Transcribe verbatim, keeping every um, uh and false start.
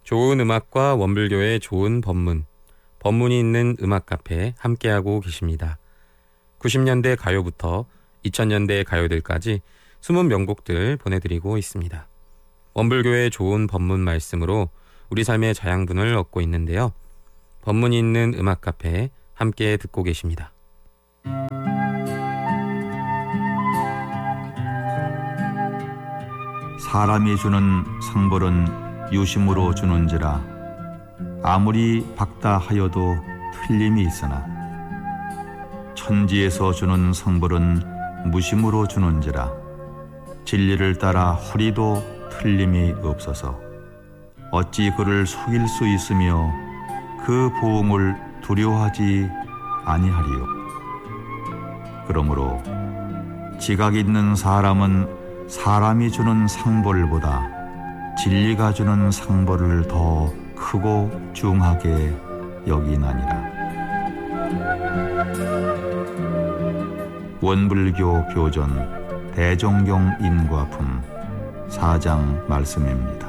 좋은 음악과 원불교의 좋은 법문, 법문이 있는 음악 카페 함께하고 계십니다. 구십 년대 가요부터 이천 년대 가요들까지 숨은 명곡들 보내드리고 있습니다. 원불교의 좋은 법문 말씀으로 우리 삶의 자양분을 얻고 있는데요. 법문이 있는 음악 카페 함께 듣고 계십니다. 사람이 주는 상벌은 유심으로 주는지라 아무리 박다하여도 틀림이 있으나 천지에서 주는 상벌은 무심으로 주는지라 진리를 따라 허리도 틀림이 없어서 어찌 그를 속일 수 있으며 그 보응을 두려워하지 아니하리요. 그러므로 지각 있는 사람은 사람이 주는 상벌보다 진리가 주는 상벌을 더 크고 중하게 여기나니라. 원불교 교전 대종경 인과품 사 장 말씀입니다.